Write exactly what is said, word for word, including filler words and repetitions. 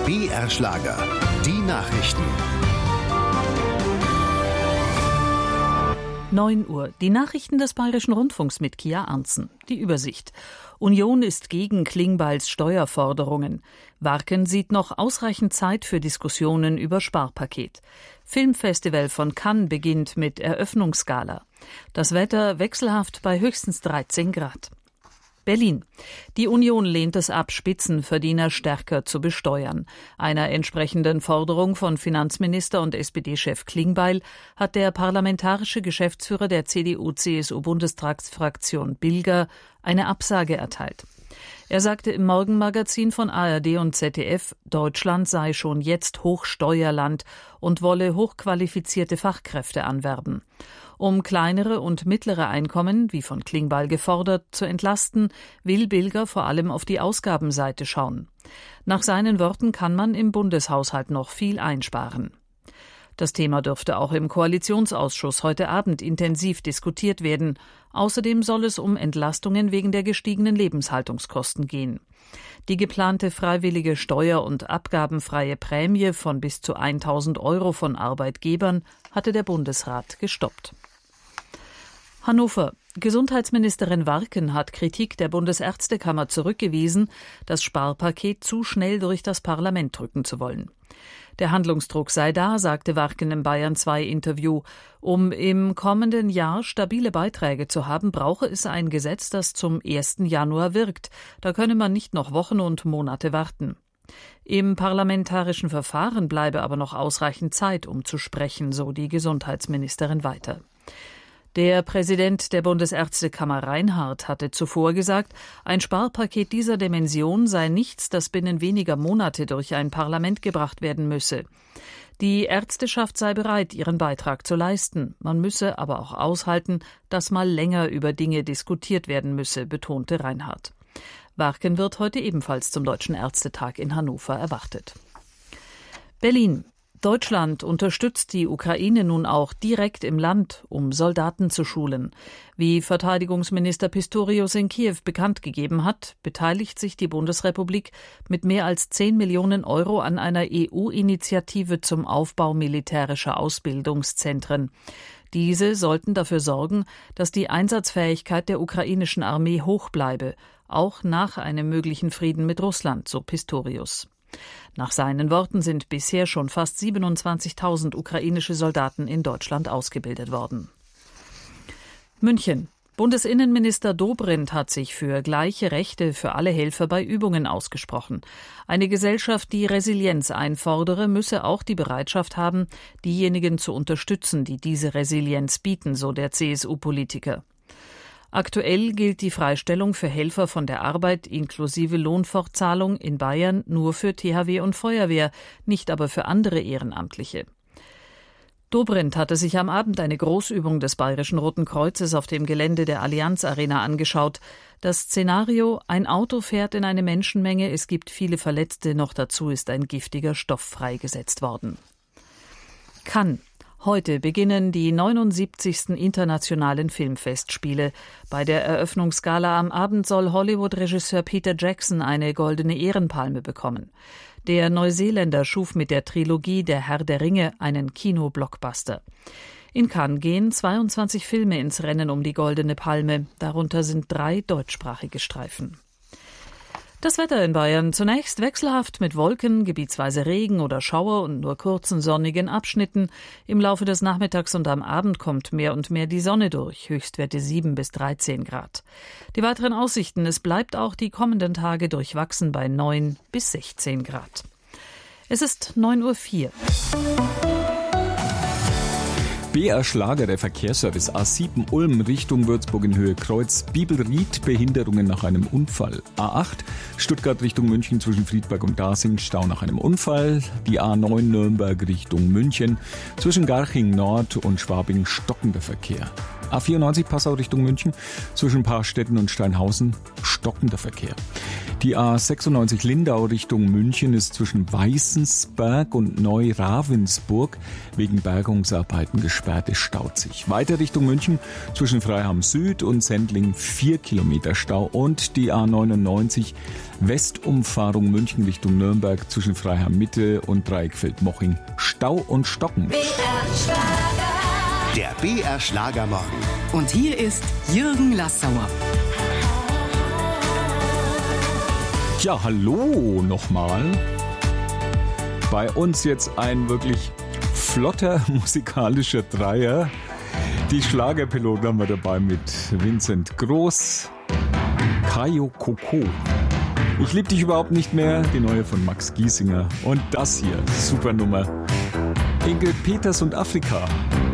B R Schlager, die Nachrichten. neun Uhr. Die Nachrichten des Bayerischen Rundfunks mit Kia Arntzen. Die Übersicht. Union ist gegen Klingbeils Steuerforderungen. Warken sieht noch ausreichend Zeit für Diskussionen über Sparpaket. Filmfestival von Cannes beginnt mit Eröffnungsgala. Das Wetter wechselhaft bei höchstens dreizehn Grad. Berlin. Die Union lehnt es ab, Spitzenverdiener stärker zu besteuern. Einer entsprechenden Forderung von Finanzminister und S P D-Chef Klingbeil hat der parlamentarische Geschäftsführer der C D U C S U-Bundestagsfraktion Bilger eine Absage erteilt. Er sagte im Morgenmagazin von A R D und Z D F, Deutschland sei schon jetzt Hochsteuerland und wolle hochqualifizierte Fachkräfte anwerben. Um kleinere und mittlere Einkommen, wie von Klingbeil gefordert, zu entlasten, will Bilger vor allem auf die Ausgabenseite schauen. Nach seinen Worten kann man im Bundeshaushalt noch viel einsparen. Das Thema dürfte auch im Koalitionsausschuss heute Abend intensiv diskutiert werden. Außerdem soll es um Entlastungen wegen der gestiegenen Lebenshaltungskosten gehen. Die geplante freiwillige steuer- und abgabenfreie Prämie von bis zu tausend Euro von Arbeitgebern hatte der Bundesrat gestoppt. Hannover. Gesundheitsministerin Warken hat Kritik der Bundesärztekammer zurückgewiesen, das Sparpaket zu schnell durch das Parlament drücken zu wollen. Der Handlungsdruck sei da, sagte Warken im Bayern zwei Interview. Um im kommenden Jahr stabile Beiträge zu haben, brauche es ein Gesetz, das zum ersten Januar wirkt. Da könne man nicht noch Wochen und Monate warten. Im parlamentarischen Verfahren bleibe aber noch ausreichend Zeit, um zu sprechen, so die Gesundheitsministerin weiter. Der Präsident der Bundesärztekammer Reinhardt hatte zuvor gesagt, ein Sparpaket dieser Dimension sei nichts, das binnen weniger Monate durch ein Parlament gebracht werden müsse. Die Ärzteschaft sei bereit, ihren Beitrag zu leisten. Man müsse aber auch aushalten, dass mal länger über Dinge diskutiert werden müsse, betonte Reinhardt. Warken wird heute ebenfalls zum Deutschen Ärztetag in Hannover erwartet. Berlin. Deutschland unterstützt die Ukraine nun auch direkt im Land, um Soldaten zu schulen. Wie Verteidigungsminister Pistorius in Kiew bekannt gegeben hat, beteiligt sich die Bundesrepublik mit mehr als zehn Millionen Euro an einer E U-Initiative zum Aufbau militärischer Ausbildungszentren. Diese sollten dafür sorgen, dass die Einsatzfähigkeit der ukrainischen Armee hoch bleibe, auch nach einem möglichen Frieden mit Russland, so Pistorius. Nach seinen Worten sind bisher schon fast siebenundzwanzigtausend ukrainische Soldaten in Deutschland ausgebildet worden. München. Bundesinnenminister Dobrindt hat sich für gleiche Rechte für alle Helfer bei Übungen ausgesprochen. Eine Gesellschaft, die Resilienz einfordere, müsse auch die Bereitschaft haben, diejenigen zu unterstützen, die diese Resilienz bieten, so der C S U-Politiker. Aktuell gilt die Freistellung für Helfer von der Arbeit inklusive Lohnfortzahlung in Bayern nur für T H W und Feuerwehr, nicht aber für andere Ehrenamtliche. Dobrindt hatte sich am Abend eine Großübung des Bayerischen Roten Kreuzes auf dem Gelände der Allianz Arena angeschaut. Das Szenario: ein Auto fährt in eine Menschenmenge, es gibt viele Verletzte, noch dazu ist ein giftiger Stoff freigesetzt worden. Cannes. Heute beginnen die neunundsiebzigsten Internationalen Filmfestspiele. Bei der Eröffnungsgala am Abend soll Hollywood-Regisseur Peter Jackson eine goldene Ehrenpalme bekommen. Der Neuseeländer schuf mit der Trilogie Der Herr der Ringe einen Kino-Blockbuster. In Cannes gehen zweiundzwanzig Filme ins Rennen um die goldene Palme. Darunter sind drei deutschsprachige Streifen. Das Wetter in Bayern zunächst wechselhaft mit Wolken, gebietsweise Regen oder Schauer und nur kurzen sonnigen Abschnitten. Im Laufe des Nachmittags und am Abend kommt mehr und mehr die Sonne durch, Höchstwerte sieben bis dreizehn Grad. Die weiteren Aussichten: es bleibt auch die kommenden Tage durchwachsen bei neun bis sechzehn Grad. Es ist neun Uhr vier. B R Schlager, der Verkehrsservice A sieben Ulm Richtung Würzburg in Höhe Kreuz, Bibelried, Behinderungen nach einem Unfall. A acht Stuttgart Richtung München zwischen Friedberg und Dasing, Stau nach einem Unfall. Die A neun Nürnberg Richtung München zwischen Garching Nord und Schwabing stockender Verkehr. A vierundneunzig Passau Richtung München zwischen Paarstetten und Steinhausen stockender Verkehr. Die A sechsundneunzig Lindau Richtung München ist zwischen Weißensberg und Neu-Ravensburg wegen Bergungsarbeiten gesperrt. Es staut sich. Weiter Richtung München zwischen Freiham Süd und Sendling vier Kilometer Stau und die A neunundneunzig Westumfahrung München Richtung Nürnberg zwischen Freiham Mitte und Dreieckfeld-Moching Stau und Stocken. Der B R Schlagermorgen. Und hier ist Jürgen Lassauer. Ja, hallo nochmal. Bei uns jetzt ein wirklich flotter musikalischer Dreier. Die Schlagerpiloten haben wir dabei mit Vincent Groß, Kayo Coco. Ich lieb dich überhaupt nicht mehr, die neue von Max Giesinger. Und das hier, super Nummer. Ingrid Peters und Afrika.